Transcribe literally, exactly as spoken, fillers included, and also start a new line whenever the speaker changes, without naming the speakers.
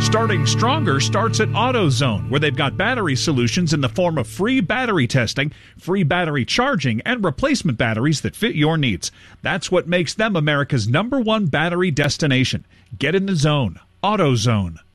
Starting stronger starts at AutoZone, where they've got battery solutions in the form of free battery testing, free battery charging, and replacement batteries that fit your needs. That's what makes them America's number one battery destination. Get in the zone. AutoZone.